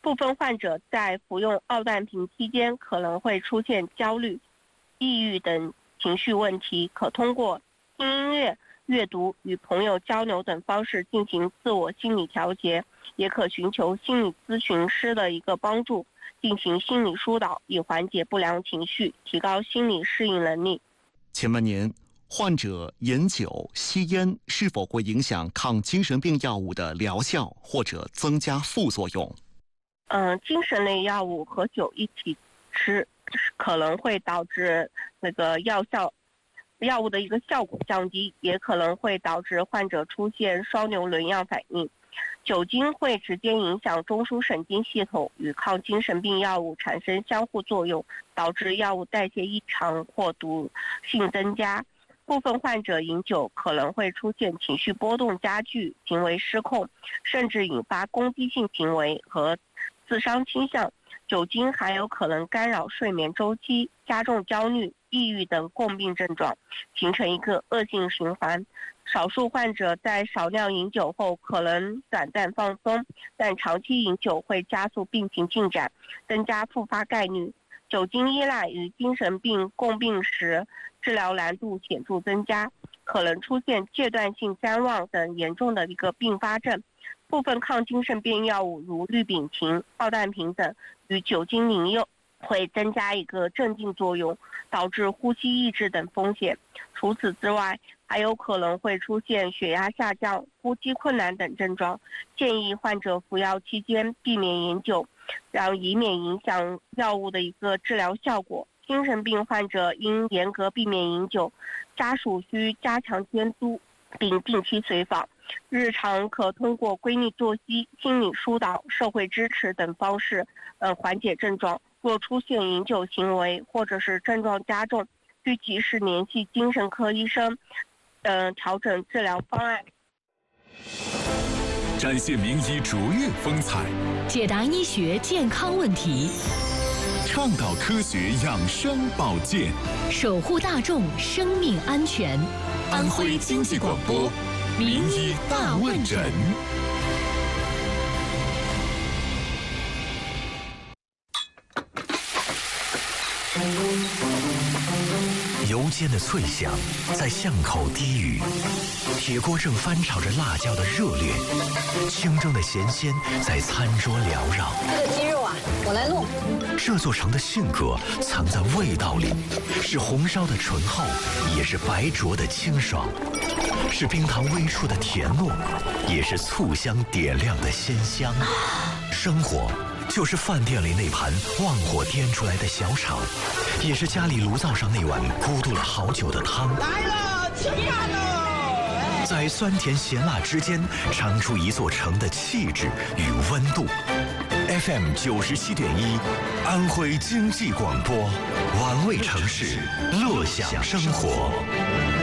部分患者在服用奥氮平期间可能会出现焦虑、抑郁等情绪问题，可通过听音乐、阅读、与朋友交流等方式进行自我心理调节，也可寻求心理咨询师的一个帮助，进行心理疏导，以缓解不良情绪，提高心理适应能力。 请问您，患者饮酒、吸烟是否会影响抗精神病药物的疗效或者增加副作用？ 精神类药物和酒一起吃，可能会导致那个药物的一个效果降低，也可能会导致患者出现双硫仑样反应。酒精会直接影响中枢神经系统，与抗精神病药物产生相互作用，导致药物代谢异常或毒性增加。部分患者饮酒可能会出现情绪波动加剧、行为失控，甚至引发攻击性行为和自伤倾向。酒精还有可能干扰睡眠周期，加重焦虑、抑郁等共病症状，形成一个恶性循环。少数患者在少量饮酒后可能短暂放松，但长期饮酒会加速病情进展，增加复发概率。酒精依赖与精神病共病时，治疗难度显著增加，可能出现戒断性谵妄等严重的一个并发症。部分抗精神病药物如氯丙嗪、奥氮平等与酒精饮用会增加一个镇静作用，导致呼吸抑制等风险。除此之外，还有可能会出现血压下降、呼吸困难等症状。建议患者服药期间避免饮酒，以免影响药物的一个治疗效果。精神病患者应严格避免饮酒，家属需加强监督，并定期随访。日常可通过规律作息、心理疏导、社会支持等方式，缓解症状。若出现饮酒行为或者是症状加重，需及时联系精神科医生，调整治疗方案。 展现名医卓越风采， 解答医学健康问题， 倡导科学养生保健， 守护大众生命安全。 安徽经济广播名医大问诊。 油煎的脆响在巷口低语，铁锅正翻炒着辣椒的热烈，清蒸的咸鲜在餐桌缭绕。 这个鸡肉啊，我来弄。 这座城的性格藏在味道里，是红烧的醇厚，也是白灼的清爽，是冰糖微出的甜糯，也是醋香点亮的鲜香。生活就是饭店里那盘旺火颠出来的小炒，也是家里炉灶上那碗咕嘟了好久的汤。 来了，起饭喽！ 在酸甜咸辣之间，尝出一座城的气质与温度。FM 97.1，安徽经济广播，玩味城市，乐享生活。